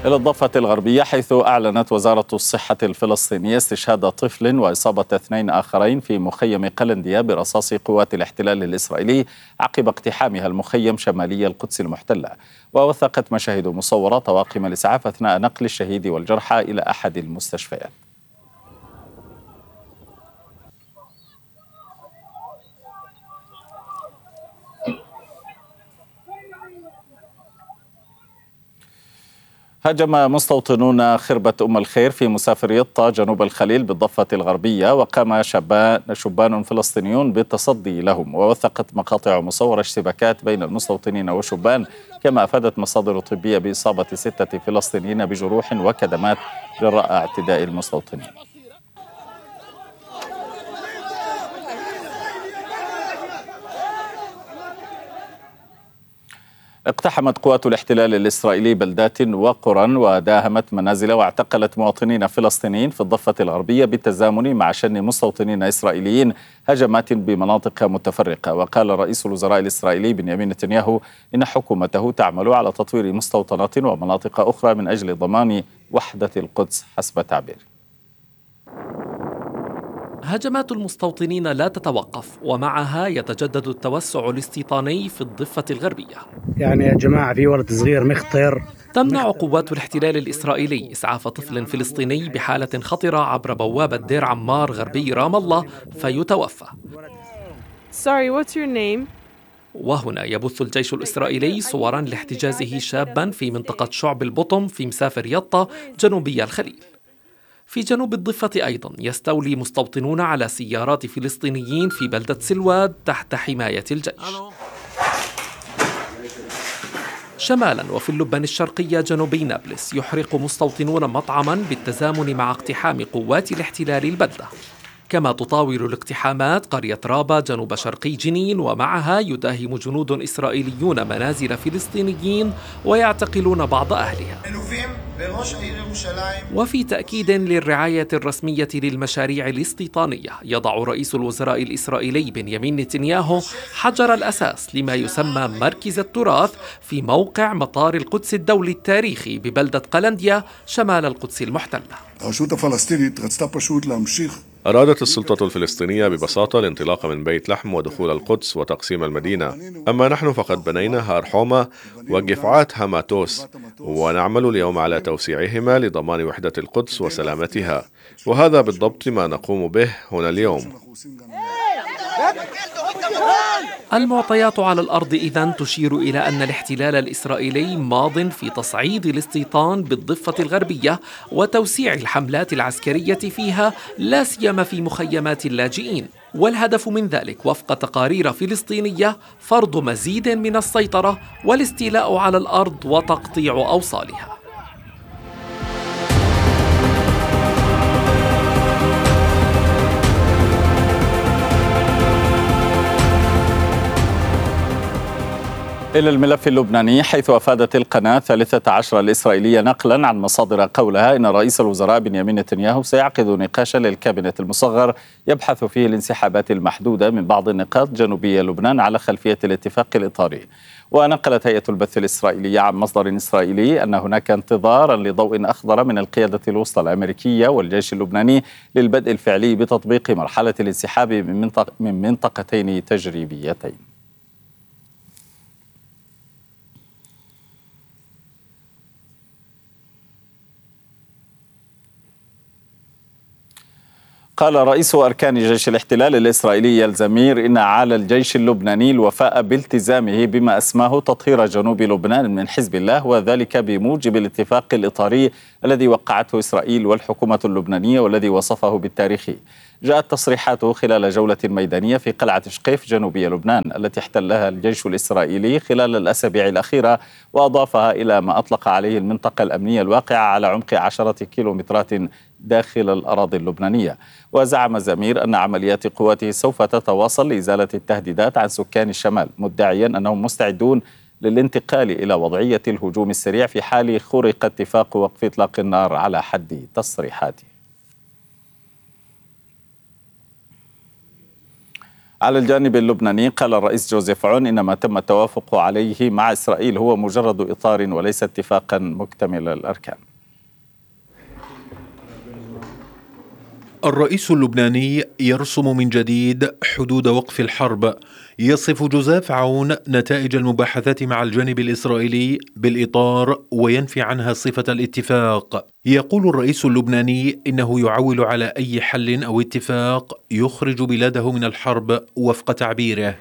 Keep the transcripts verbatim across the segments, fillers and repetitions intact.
إلى الضفة الغربية، حيث أعلنت وزارة الصحة الفلسطينية استشهاد طفل وإصابة اثنين آخرين في مخيم قلنديا برصاص قوات الاحتلال الإسرائيلي عقب اقتحامها المخيم شمالي القدس المحتلة. ووثقت مشاهد مصورة طواقم الإسعاف أثناء نقل الشهيد والجرحى إلى أحد المستشفيات. هاجم مستوطنون خربة أم الخير في مسافر يطا جنوب الخليل بالضفة الغربية، وقام شبان, شبان فلسطينيون بالتصدي لهم. ووثقت مقاطع مصورة اشتباكات بين المستوطنين والشبان، كما أفادت مصادر طبية بإصابة ستة فلسطينيين بجروح وكدمات جراء اعتداء المستوطنين. اقتحمت قوات الاحتلال الإسرائيلي بلدات وقرى وداهمت منازل واعتقلت مواطنين فلسطينيين في الضفة الغربية بالتزامن مع شن مستوطنين إسرائيليين هجمات بمناطق متفرقة. وقال رئيس الوزراء الإسرائيلي بنيامين نتنياهو إن حكومته تعمل على تطوير مستوطنات ومناطق أخرى من أجل ضمان وحدة القدس حسب تعبيره. هجمات المستوطنين لا تتوقف، ومعها يتجدد التوسع الاستيطاني في الضفة الغربية. يعني يا جماعة في ولد صغير مخطر. تمنع قوات الاحتلال الإسرائيلي إسعاف طفل فلسطيني بحالة خطرة عبر بوابة دير عمار غربي رام الله فيتوفى. Sorry, what's your name? وهنا يبث الجيش الإسرائيلي صورا لاحتجازه شابا في منطقة شعب البطم في مسافر يطا جنوبي الخليل. في جنوب الضفة أيضا يستولي مستوطنون على سيارات فلسطينيين في بلدة سلواد تحت حماية الجيش. شمالا وفي اللبنان الشرقية جنوبي نابلس يحرق مستوطنون مطعما بالتزامن مع اقتحام قوات الاحتلال البلدة. كما تطاول الاقتحامات قرية رابا جنوب شرقي جنين، ومعها يداهم جنود إسرائيليون منازل فلسطينيين ويعتقلون بعض أهلها. وفي تأكيد للرعاية الرسمية للمشاريع الاستيطانية، يضع رئيس الوزراء الإسرائيلي بنيامين نتنياهو حجر الأساس لما يسمى مركز التراث في موقع مطار القدس الدولي التاريخي ببلدة قلنديا شمال القدس المحتلة. أرادت السلطة الفلسطينية ببساطة الانطلاق من بيت لحم ودخول القدس وتقسيم المدينة، أما نحن فقد بنينا هار حومة وجفعات هاماتوس، ونعمل اليوم على توسيعهما لضمان وحدة القدس وسلامتها، وهذا بالضبط ما نقوم به هنا اليوم. المعطيات على الأرض إذن تشير إلى أن الاحتلال الإسرائيلي ماض في تصعيد الاستيطان بالضفة الغربية وتوسيع الحملات العسكرية فيها، لا سيما في مخيمات اللاجئين. والهدف من ذلك وفق تقارير فلسطينية فرض مزيد من السيطرة والاستيلاء على الأرض وتقطيع أوصالها. إلى الملف اللبناني، حيث أفادت القناة الثالثة عشر الإسرائيلية نقلا عن مصادر قولها إن رئيس الوزراء بنيامين نتنياهو سيعقد نقاشا للكابينت المصغر يبحث فيه الانسحابات المحدودة من بعض النقاط جنوبية لبنان على خلفية الاتفاق الإطاري. ونقلت هيئة البث الإسرائيلية عن مصدر إسرائيلي أن هناك انتظارا لضوء أخضر من القيادة الوسطى الأمريكية والجيش اللبناني للبدء الفعلي بتطبيق مرحلة الانسحاب من, منطق من منطقتين تجريبيتين. قال رئيس أركان جيش الاحتلال الإسرائيلي الزمير إن على الجيش اللبناني الوفاء بالتزامه بما أسماه تطهير جنوب لبنان من حزب الله، وذلك بموجب الاتفاق الإطاري الذي وقعته إسرائيل والحكومة اللبنانية والذي وصفه بالتاريخي. جاءت تصريحاته خلال جولة ميدانية في قلعة شقيف جنوبية لبنان التي احتلها الجيش الإسرائيلي خلال الأسابيع الأخيرة، وأضافها إلى ما أطلق عليه المنطقة الأمنية الواقعة على عمق عشرة كيلومترات داخل الأراضي اللبنانية. وزعم زمير أن عمليات قواته سوف تتواصل لإزالة التهديدات عن سكان الشمال، مدعيا أنهم مستعدون للانتقال إلى وضعية الهجوم السريع في حال خرق اتفاق وقف إطلاق النار على حد تصريحاته. على الجانب اللبناني قال الرئيس جوزيف عون إن ما تم التوافق عليه مع إسرائيل هو مجرد إطار وليس اتفاقا مكتمل الأركان. الرئيس اللبناني يرسم من جديد حدود وقف الحرب. يصف جوزيف عون نتائج المباحثات مع الجانب الإسرائيلي بالإطار وينفي عنها صفة الاتفاق. يقول الرئيس اللبناني إنه يعول على أي حل أو اتفاق يخرج بلاده من الحرب وفق تعبيره.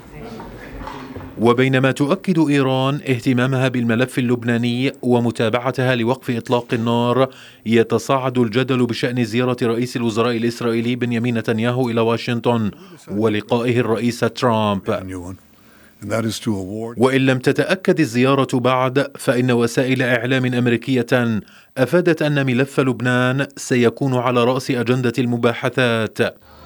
وبينما تؤكد إيران اهتمامها بالملف اللبناني ومتابعتها لوقف إطلاق النار، يتصاعد الجدل بشأن زيارة رئيس الوزراء الإسرائيلي بنيامين نتنياهو إلى واشنطن ولقائه الرئيس ترامب. وإن لم تتأكد الزيارة بعد، فإن وسائل إعلام أمريكية أفادت أن ملف لبنان سيكون على رأس أجندة المباحثات،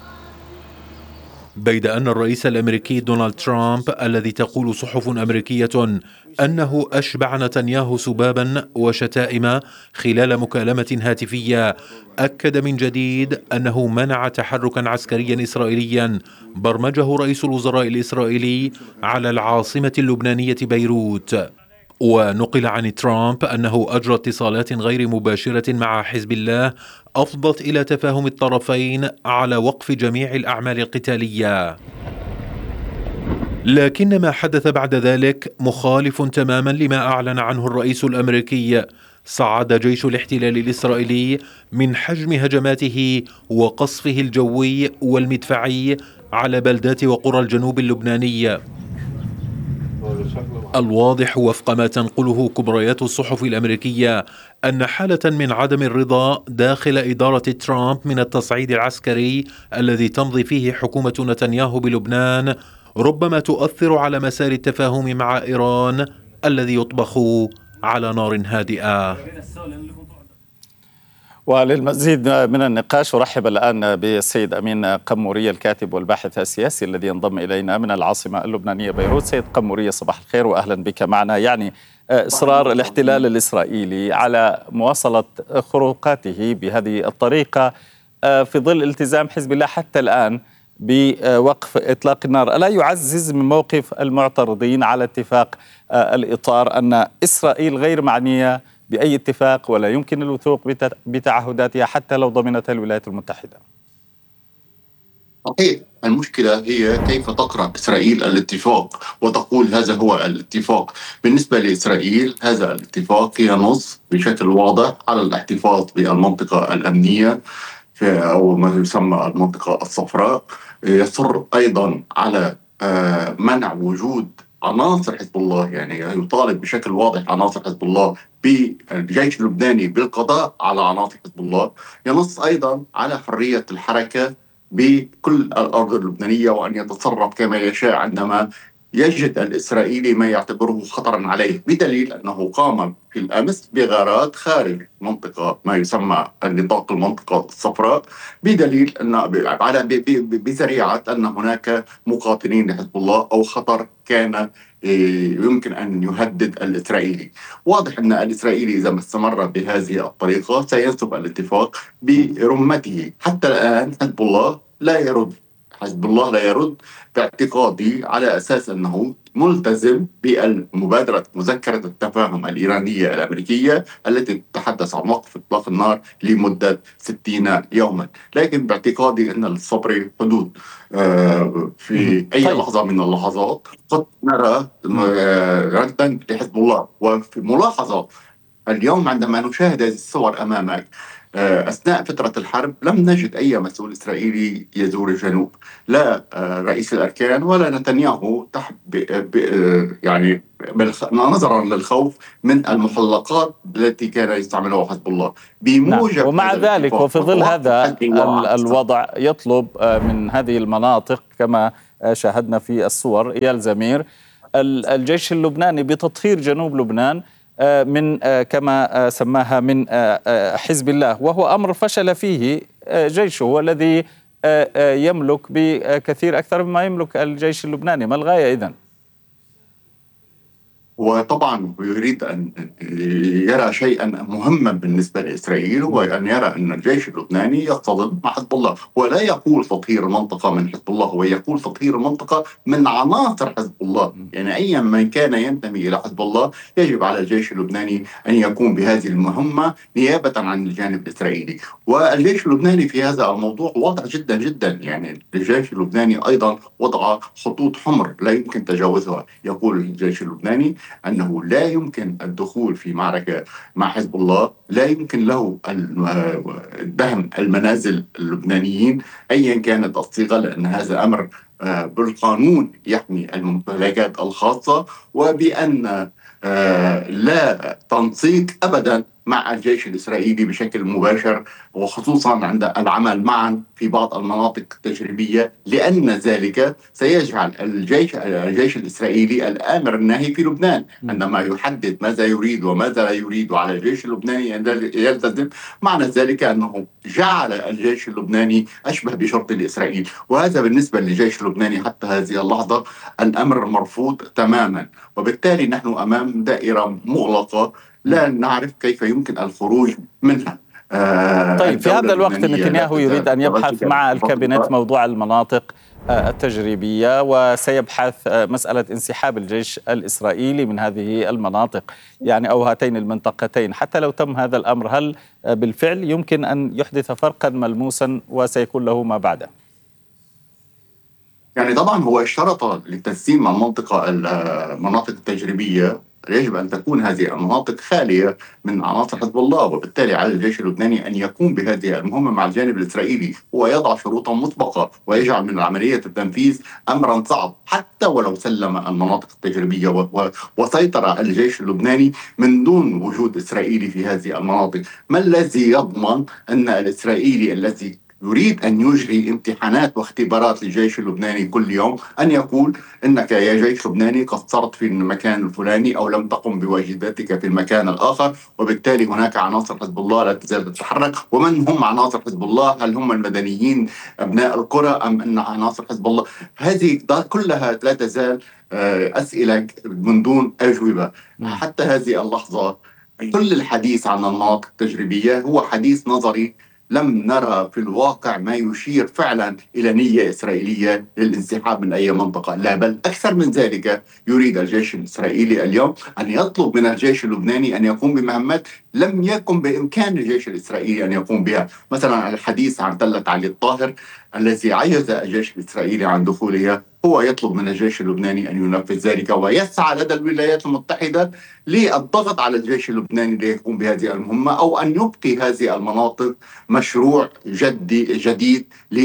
بيد أن الرئيس الأمريكي دونالد ترامب الذي تقول صحف أمريكية أنه أشبع نتنياهو سبابا وشتائم خلال مكالمة هاتفية، أكد من جديد أنه منع تحركا عسكريا إسرائيليا برمجه رئيس الوزراء الإسرائيلي على العاصمة اللبنانية بيروت. ونقل عن ترامب أنه أجرى اتصالات غير مباشرة مع حزب الله أفضت إلى تفاهم الطرفين على وقف جميع الأعمال القتالية. لكن ما حدث بعد ذلك مخالف تماما لما أعلن عنه الرئيس الأمريكي. صعد جيش الاحتلال الإسرائيلي من حجم هجماته وقصفه الجوي والمدفعي على بلدات وقرى الجنوب اللبناني. الواضح وفق ما تنقله كبريات الصحف الأمريكية أن حالة من عدم الرضا داخل إدارة ترامب من التصعيد العسكري الذي تمضي فيه حكومة نتنياهو بلبنان ربما تؤثر على مسار التفاهم مع إيران الذي يطبخ على نار هادئة. وللمزيد من النقاش أرحب الآن بالسيد أمين قمورية الكاتب والباحث السياسي الذي ينضم إلينا من العاصمة اللبنانية بيروت. سيد قمورية صباح الخير وأهلا بك معنا. يعني إصرار الاحتلال الإسرائيلي على مواصلة خروقاته بهذه الطريقة في ظل التزام حزب الله حتى الآن بوقف إطلاق النار، ألا يعزز من موقف المعترضين على اتفاق الإطار أن إسرائيل غير معنية بأي اتفاق ولا يمكن الوثوق بتعهداتها حتى لو ضمنتها الولايات المتحدة؟ صحيح، المشكلة هي كيف تقرأ إسرائيل الاتفاق وتقول هذا هو الاتفاق. بالنسبة لإسرائيل هذا الاتفاق ينص بشكل واضح على الاحتفاظ بالمنطقة الأمنية أو ما يسمى المنطقة الصفراء، يصر أيضا على منع وجود عناصر حزب الله، يعني يطالب بشكل واضح عناصر حزب الله بالجيش اللبناني بالقضاء على عناصر حزب الله. ينص أيضا على حرية الحركة بكل الأرض اللبنانية وأن يتصرف كما يشاء عندما يجد الإسرائيلي ما يعتبره خطرا عليه، بدليل أنه قام في الأمس بغارات خارج منطقة ما يسمى نطاق المنطقة الصفراء، بدليل أن على بذريعة أن هناك مقاتلين لحزب الله أو خطر كان يمكن أن يهدد الإسرائيلي. واضح أن الإسرائيلي إذا ما استمر بهذه الطريقة سينسف الاتفاق برمته. حتى الآن حزب الله لا يرد حزب الله لا يرد باعتقادي على أساس أنه ملتزم بالمبادرة مذكرة التفاهم الإيرانية الأمريكية التي تتحدث عن وقف إطلاق النار لمدة ستين يوما، لكن باعتقادي أن للصبر حدود. في أي طيب. لحظة من اللحظات قد نرى ردا لحزب الله. وفي ملاحظة اليوم عندما نشاهد هذه الصور أمامك أثناء فترة الحرب لم نجد أي مسؤول إسرائيلي يزور الجنوب، لا رئيس الأركان ولا نتنياهو، تحت يعني نظرا للخوف من المحلقات التي كان يستعملها حزب الله. بموجب نعم. ومع ذلك وفي ظل هذا الوضع يطلب من هذه المناطق كما شاهدنا في الصور إيال زمير الجيش اللبناني بتطهير جنوب لبنان من كما سماها من حزب الله، وهو أمر فشل فيه جيشه والذي يملك بكثير أكثر مما يملك الجيش اللبناني. ما الغاية إذن؟ هو طبعا يريد أن يرى شيئا مهما بالنسبة لإسرائيل، هو أن يرى أن الجيش اللبناني يصطدم مع حزب الله. ولا يقول تطهير المنطقة من حزب الله، هو يقول تطهير المنطقة من عناصر حزب الله. يعني أي من كان ينتمي إلى حزب الله يجب على الجيش اللبناني أن يقوم بهذه المهمة نيابة عن الجانب الإسرائيلي. والجيش اللبناني في هذا الموضوع واضح جدا جدا. يعني الجيش اللبناني أيضا وضع خطوط حمر لا يمكن تجاوزها. يقول الجيش اللبناني أنه لا يمكن الدخول في معركة مع حزب الله، لا يمكن له دهم المنازل اللبنانيين أيا كانت الصيغة، لأن هذا أمر بالقانون يحمي الممتلكات الخاصة، وبأن لا تنسيق أبدا مع الجيش الإسرائيلي بشكل مباشر، وخصوصا عند العمل معا في بعض المناطق التجريبية، لأن ذلك سيجعل الجيش الجيش الإسرائيلي الآمر الناهي في لبنان عندما يحدد ماذا يريد وماذا لا يريد، وعلى الجيش اللبناني أن يلتزم. معنى ذلك أنه جعل الجيش اللبناني أشبه بشرطي لإسرائيل، وهذا بالنسبة للجيش اللبناني حتى هذه اللحظة الأمر مرفوض تماما. وبالتالي نحن أمام دائرة مغلقة لا نعرف كيف يمكن الخروج منها. آه طيب في هذا الوقت نتنياهو يريد أن يبحث مع الكابينت موضوع المناطق التجريبية، وسيبحث مسألة انسحاب الجيش الإسرائيلي من هذه المناطق، يعني أو هاتين المنطقتين. حتى لو تم هذا الأمر، هل بالفعل يمكن أن يحدث فرقا ملموسا وسيكون له ما بعده؟ يعني طبعا هو اشترط لتسليم المنطقة المناطق التجريبية يجب أن تكون هذه المناطق خالية من عناصر حزب الله، وبالتالي على الجيش اللبناني أن يقوم بهذه المهمة مع الجانب الإسرائيلي. هو يضع شروطا مسبقة ويجعل من عملية التنفيذ أمرا صعب حتى ولو سلم المناطق التجريبية وسيطر الجيش اللبناني من دون وجود إسرائيلي في هذه المناطق. ما الذي يضمن أن الإسرائيلي الذي يريد أن يجري امتحانات واختبارات للجيش اللبناني كل يوم أن يقول إنك يا جيش لبناني قصرت في المكان الفلاني أو لم تقم بواجباتك في المكان الآخر، وبالتالي هناك عناصر حزب الله لا تزال تتحرك؟ ومن هم عناصر حزب الله؟ هل هم المدنيين أبناء القرى أم أن عناصر حزب الله؟ هذه كلها لا تزال أسئلة من دون أجوبة حتى هذه اللحظة. كل الحديث عن المناطق التجريبية هو حديث نظري، لم نرى في الواقع ما يشير فعلا إلى نية إسرائيلية للانسحاب من أي منطقة. لا، بل أكثر من ذلك، يريد الجيش الإسرائيلي اليوم أن يطلب من الجيش اللبناني أن يقوم بمهمات لم يكن بإمكان الجيش الإسرائيلي أن يقوم بها. مثلا الحديث عن تلة علي الطاهر الذي عجز الجيش الإسرائيلي عن دخولها، هو يطلب من الجيش اللبناني أن ينفذ ذلك، ويسعى لدى الولايات المتحدة للضغط على الجيش اللبناني ليقوم بهذه المهمة، أو أن يبقي هذه المناطق مشروع جدي جديد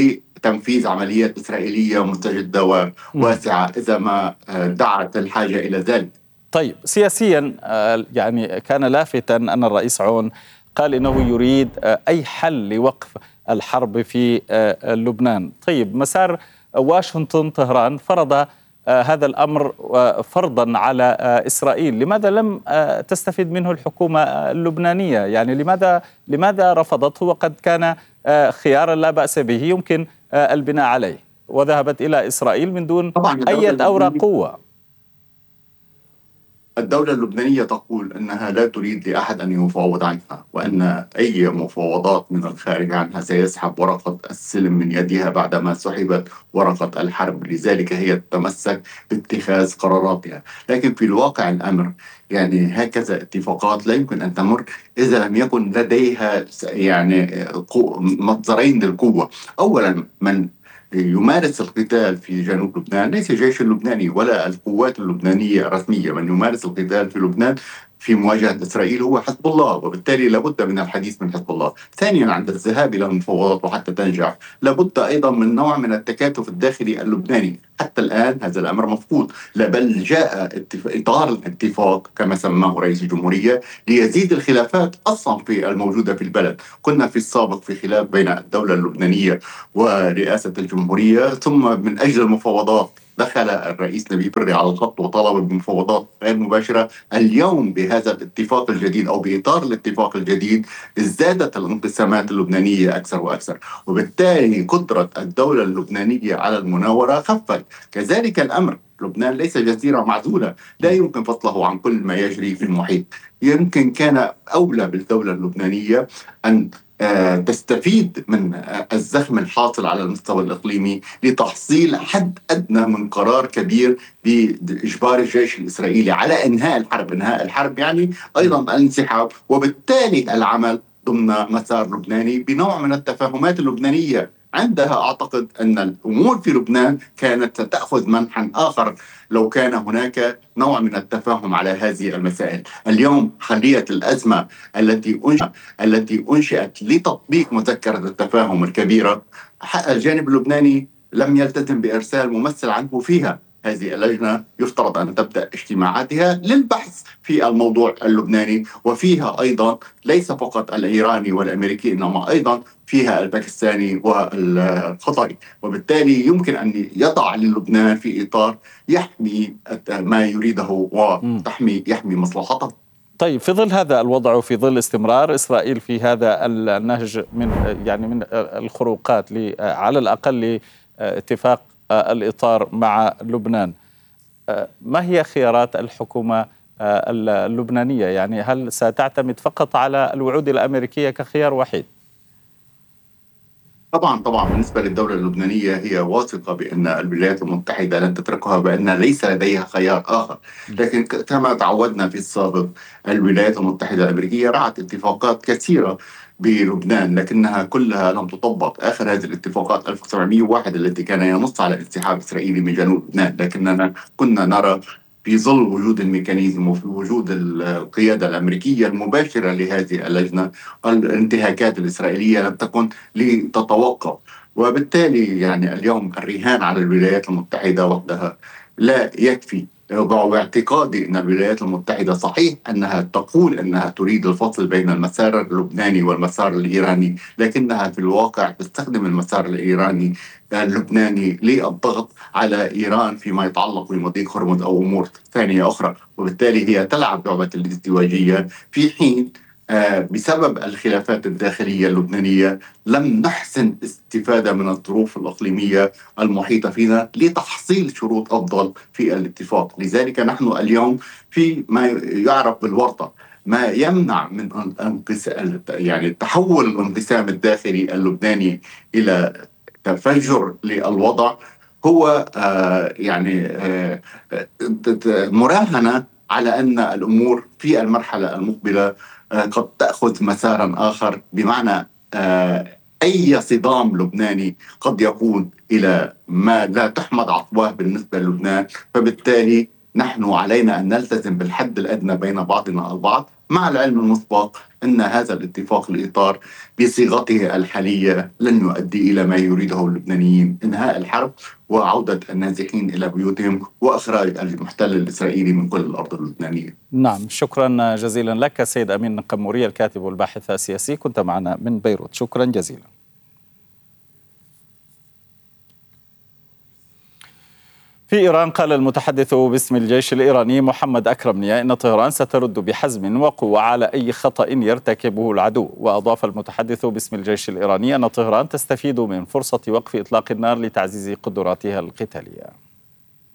لتنفيذ عمليات إسرائيلية مستجدة وواسعة إذا ما دعت الحاجة إلى ذلك. طيب سياسيا يعني كان لافتا أن الرئيس عون قال إنه يريد أي حل لوقف الحرب في لبنان. طيب مسار واشنطن طهران فرض هذا الأمر فرضا على إسرائيل، لماذا لم تستفيد منه الحكومة اللبنانية؟ يعني لماذا لماذا رفضته وقد كان خيارا لا بأس به يمكن البناء عليه، وذهبت إلى إسرائيل من دون أي أوراق قوة؟ الدولة اللبنانية تقول أنها لا تريد لأحد أن يفاوض عنها، وأن أي مفاوضات من الخارج عنها سيسحب ورقة السلم من يدها بعدما سحبت ورقة الحرب، لذلك هي تتمسك باتخاذ قراراتها. لكن في الواقع الأمر يعني هكذا اتفاقات لا يمكن أن تمر إذا لم يكن لديها يعني مصدرين للقوة. أولا، من يمارس القتال في جنوب لبنان ليس الجيش اللبناني ولا القوات اللبنانية الرسمية، من يمارس القتال في لبنان في مواجهة إسرائيل هو حزب الله، وبالتالي لابد من الحديث من حزب الله. ثانيا، عند الذهاب إلى المفاوضات وحتى تنجح لابد أيضا من نوع من التكاتف الداخلي اللبناني. حتى الآن هذا الأمر مفقود، لا بل جاء إطار الاتفاق كما سماه رئيس الجمهورية ليزيد الخلافات أصلا في الموجودة في البلد. كنا في السابق في خلاف بين الدولة اللبنانية ورئاسة الجمهورية، ثم من أجل المفاوضات دخل الرئيس نبيل بري على الخط وطلب بمفاوضات غير مباشرة. اليوم بهذا الاتفاق الجديد أو بإطار الاتفاق الجديد ازدادت الانقسامات اللبنانية أكثر وأكثر، وبالتالي قدرة الدولة اللبنانية على المناورة خفت. كذلك الأمر لبنان ليس جزيرة معزولة لا يمكن فصله عن كل ما يجري في المحيط. يمكن كان أولى بالدولة اللبنانية أن تستفيد من الزخم الحاصل على المستوى الإقليمي لتحصيل حد أدنى من قرار كبير بإجبار الجيش الإسرائيلي على إنهاء الحرب. إنهاء الحرب يعني أيضا الانسحاب، وبالتالي العمل ضمن مسار لبناني بنوع من التفاهمات اللبنانية. عندها أعتقد أن الأمور في لبنان كانت ستأخذ منحا آخر لو كان هناك نوع من التفاهم على هذه المسائل. اليوم خلية الأزمة التي أنشأت, التي أنشأت لتطبيق مذكرة التفاهم الكبيرة، الجانب اللبناني لم يلتزم بإرسال ممثل عنه فيها. هذه اللجنة يفترض أن تبدأ اجتماعاتها للبحث في الموضوع اللبناني، وفيها أيضا ليس فقط الإيراني والأمريكي إنما أيضا فيها الباكستاني والقطري، وبالتالي يمكن أن يضع للبنان في إطار يحمي ما يريده وتحمي يحمي مصلحته. طيب، في ظل هذا الوضع وفي ظل استمرار إسرائيل في هذا النهج من يعني من الخروقات على الأقل لاتفاق الإطار مع لبنان، ما هي خيارات الحكومة اللبنانية؟ يعني هل ستعتمد فقط على الوعود الأمريكية كخيار وحيد؟ طبعا طبعا بالنسبة للدولة اللبنانية هي واثقة بأن الولايات المتحدة لن تتركها، بأن ليس لديها خيار آخر. لكن كما تعودنا في السابق الولايات المتحدة الأمريكية رعت اتفاقات كثيرة بلبنان لكنها كلها لم تطبق. آخر هذه الاتفاقات ألف وتسعمئة وواحد التي كان ينص على انسحاب إسرائيلي من جنوب لبنان، لكننا كنا نرى في ظل وجود الميكانيزم وفي وجود القيادة الأمريكية المباشرة لهذه اللجنة الانتهاكات الإسرائيلية لم تكن لتتوقف. وبالتالي يعني اليوم الرهان على الولايات المتحدة وحدها لا يكفي، باعتقادي أن الولايات المتحدة صحيح أنها تقول أنها تريد الفصل بين المسار اللبناني والمسار الإيراني، لكنها في الواقع تستخدم المسار الإيراني اللبناني للضغط على إيران فيما يتعلق بمضيق هرمز أو أمور ثانية أخرى. وبالتالي هي تلعب لعبة الازدواجية، في حين بسبب الخلافات الداخلية اللبنانية لم نحسن استفادة من الظروف الإقليمية المحيطة فينا لتحصيل شروط أفضل في الاتفاق. لذلك نحن اليوم في ما يعرف بالورطة، ما يمنع من يعني تحول الانقسام الداخلي اللبناني إلى تفجر للوضع هو آه يعني آه مراهنة على أن الأمور في المرحلة المقبلة آه قد تأخذ مسارا آخر، بمعنى آه أي صدام لبناني قد يكون إلى ما لا تحمد عقباه بالنسبة للبنان. فبالتالي نحن علينا أن نلتزم بالحد الأدنى بين بعضنا البعض، مع العلم المسبق أن هذا الاتفاق الإطار بصيغته الحالية لن يؤدي إلى ما يريده اللبنانيين: إنهاء الحرب وعودة النازحين إلى بيوتهم وإخراج المحتل الإسرائيلي من كل الأرض اللبنانية. نعم، شكرا جزيلا لك سيد أمين قموري الكاتب والباحث السياسي، كنت معنا من بيروت. شكرا جزيلا. في إيران قال المتحدث باسم الجيش الإيراني محمد أكرم نيا إن طهران سترد بحزم وقوة على أي خطأ يرتكبه العدو. وأضاف المتحدث باسم الجيش الإيراني أن طهران تستفيد من فرصة وقف إطلاق النار لتعزيز قدراتها القتالية.